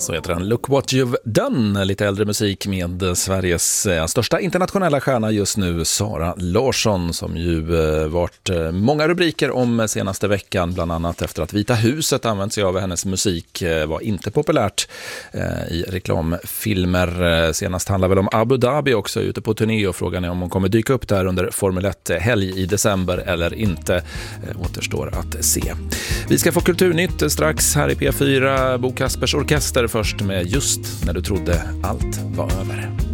Så heter den. Look what you've done. Lite äldre musik med Sveriges största internationella stjärna just nu, Sara Larsson, som ju varit många rubriker om senaste veckan, bland annat efter att Vita huset använt sig av hennes musik. Var inte populärt i reklamfilmer. Senast handlar väl om Abu Dhabi också, ute på turné, och frågan är om hon kommer dyka upp där under Formel 1-helg i december eller inte. Återstår att se. Vi ska få Kulturnytt strax här i P4. Bo Kaspers Orkester först med Just när du trodde allt var över.